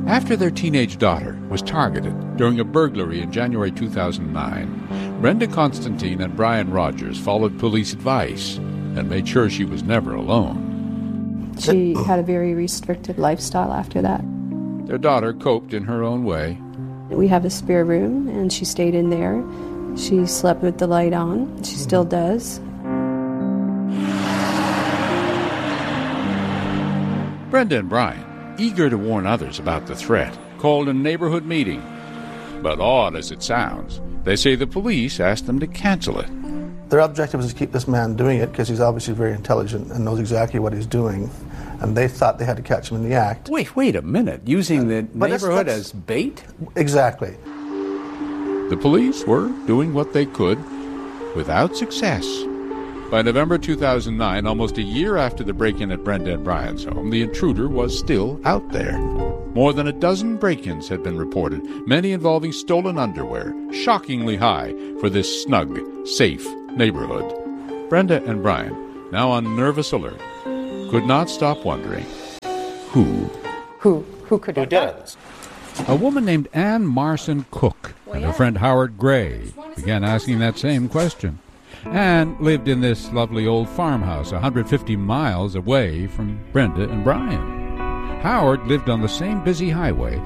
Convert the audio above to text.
After their teenage daughter was targeted during a burglary in January 2009, Brenda Constantine and Brian Rogers followed police advice and made sure she was never alone. She had a very restricted lifestyle after that. Their daughter coped in her own way. We have a spare room, and she stayed in there. She slept with the light on. She still does. Brenda and Brian, eager to warn others about the threat, called a neighborhood meeting. But odd as it sounds, they say the police asked them to cancel it. Their objective was to keep this man doing it because he's obviously very intelligent and knows exactly what he's doing. And they thought they had to catch him in the act. Wait a minute. Using the neighborhood as bait? Exactly. The police were doing what they could, without success. By November 2009, almost a year after the break-in at Brenda and Brian's home, the intruder was still out there. More than a dozen break-ins had been reported, many involving stolen underwear, shockingly high for this snug, safe neighborhood. Brenda and Brian, now on nervous alert, could not stop wondering who could have done this. A woman named Ann Marson Cook and her friend Howard Gray began asking that same question. Ann lived in this lovely old farmhouse 150 miles away from Brenda and Brian. Howard lived on the same busy highway